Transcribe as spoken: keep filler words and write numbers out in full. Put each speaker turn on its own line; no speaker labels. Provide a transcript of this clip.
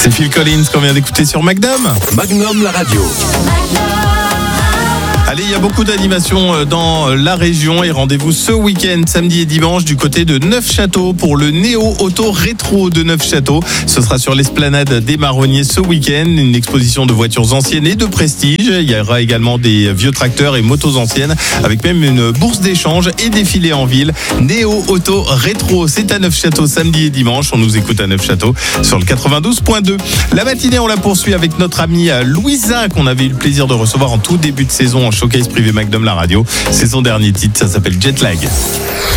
C'est Phil Collins qu'on vient d'écouter sur Magnum.
Magnum la radio.
Allez, il y a beaucoup d'animations dans la région et rendez-vous ce week-end, samedi et dimanche, du côté de Neufchâteau pour le Néo Auto Rétro de Neufchâteau. Ce sera sur l'esplanade des Marronniers ce week-end, une exposition de voitures anciennes et de prestige. Il y aura également des vieux tracteurs et motos anciennes, avec même une bourse d'échange et défilé en ville. Néo Auto Rétro, c'est à Neufchâteau samedi et dimanche. On nous écoute à Neufchâteau sur le quatre-vingt-douze point deux. La matinée, on la poursuit avec notre amie Louisa, qu'on avait eu le plaisir de recevoir en tout début de saison en showcase privé Magnum la radio. C'est son dernier titre, ça s'appelle Jet Lag.